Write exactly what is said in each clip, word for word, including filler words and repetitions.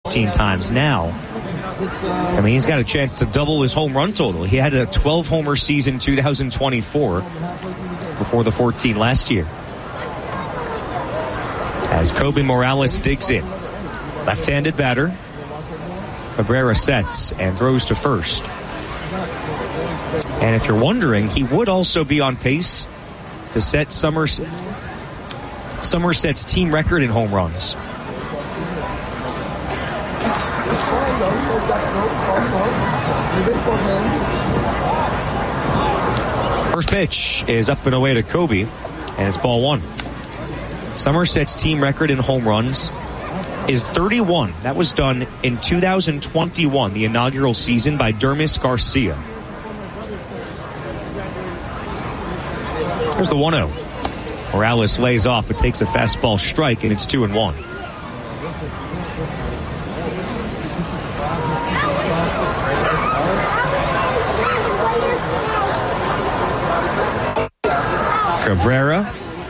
fourteen times now. I mean, he's got a chance to double his home run total. He had a twelve-homer season in two thousand twenty-four before the fourteen last year. As Coby Morales digs in. Left-handed batter. Cabrera sets and throws to first. And if you're wondering, he would also be on pace to set Somerset, Somerset's team record in home runs. First pitch is up and away to Coby, and it's ball one. Somerset's team record in home runs is thirty-one. That was done in two thousand twenty-one, the inaugural season, by Dermis Garcia. There's the one oh. Morales lays off but takes a fastball strike, and it's two and one. Cabrera.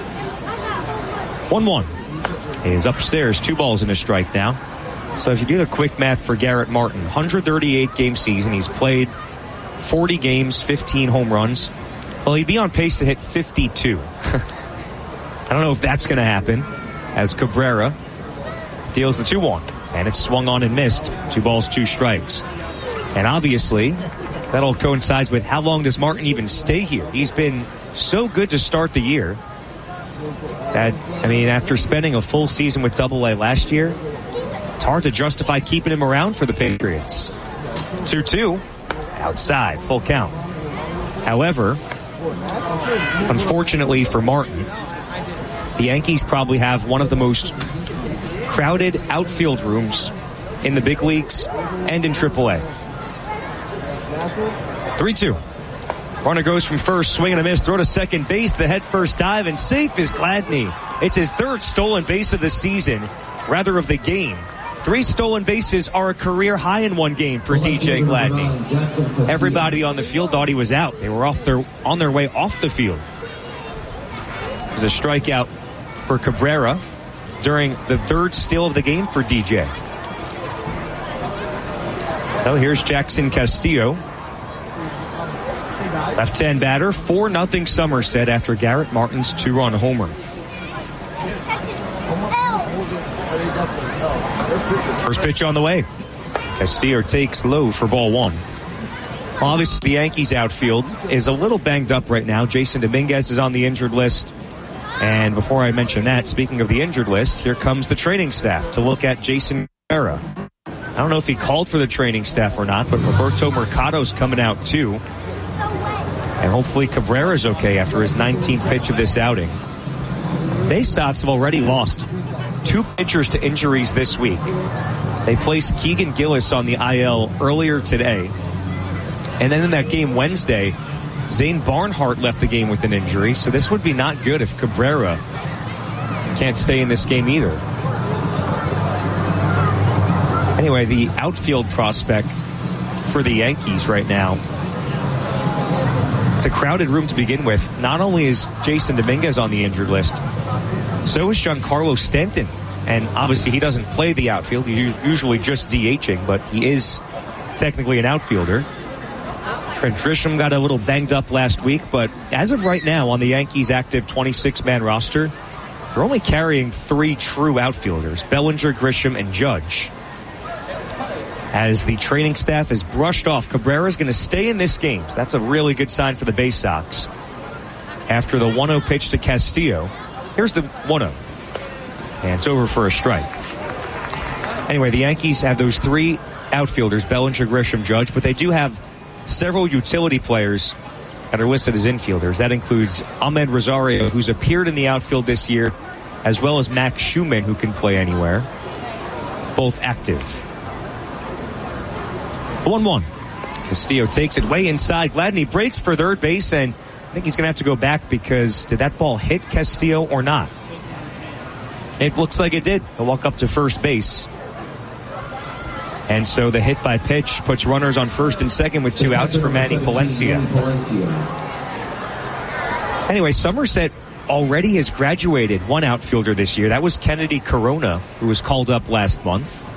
one one. Is upstairs, two balls and a strike now. So if you do the quick math for Garrett Martin, one hundred thirty-eight game season, he's played forty games, fifteen home runs. Well, he'd be on pace to hit fifty-two. I don't know if that's going to happen, as Cabrera deals the two one, and it's swung on and missed. Two balls, two strikes. And obviously, that all coincides with how long does Martin even stay here? He's been so good to start the year that, I mean, after spending a full season with Double A last year, it's hard to justify keeping him around for the Patriots. two two, outside, full count. However, unfortunately for Martin, the Yankees probably have one of the most crowded outfield rooms in the big leagues and in triple A. three two. Runner goes from first, swing and a miss, throw to second base, the head first dive, and safe is Gladney. It's his third stolen base of the season, rather of the game. Three stolen bases are a career high in one game for D J Gladney. Everybody on the field thought he was out. They were off their on their way off the field. There's a strikeout for Cabrera during the third steal of the game for D J. So here's Jackson Castillo. Left-hand batter, four nothing Somerset after Garrett Martin's two-run homer. First pitch on the way. Castillo takes low for ball one. Obviously, the Yankees outfield is a little banged up right now. Jason Dominguez is on the injured list. And before I mention that, speaking of the injured list, here comes the training staff to look at Jason Cabrera. I don't know if he called for the training staff or not, but Roberto Mercado's coming out too. And hopefully Cabrera's okay after his nineteenth pitch of this outing. Bay Sox have already lost two pitchers to injuries this week. They placed Keegan Gillis on the I L earlier today. And then in that game Wednesday, Zane Barnhart left the game with an injury. So this would be not good if Cabrera can't stay in this game either. Anyway, the outfield prospect for the Yankees right now, it's a crowded room to begin with. Not only is Jason Dominguez on the injured list, so is Giancarlo Stanton. And obviously he doesn't play the outfield. He's usually just DHing, but he is technically an outfielder. Trent Grisham got a little banged up last week, but as of right now on the Yankees' active twenty-six man roster, they're only carrying three true outfielders, Bellinger, Grisham, and Judge. As the training staff has brushed off, Cabrera's going to stay in this game. So that's a really good sign for the Bay Sox. After the one oh pitch to Castillo, here's the one oh. And it's over for a strike. Anyway, the Yankees have those three outfielders, Bellinger, Grisham, Judge, but they do have several utility players that are listed as infielders. That includes Ahmed Rosario, who's appeared in the outfield this year, as well as Max Schumann, who can play anywhere. Both active. one one. Castillo takes it way inside. Gladney breaks for third base, and I think he's going to have to go back because did that ball hit Castillo or not? It looks like it did. He'll walk up to first base. And so the hit by pitch puts runners on first and second with two outs for Manny Palencia. Anyway, Somerset already has graduated one outfielder this year. That was Kennedy Corona, who was called up last month.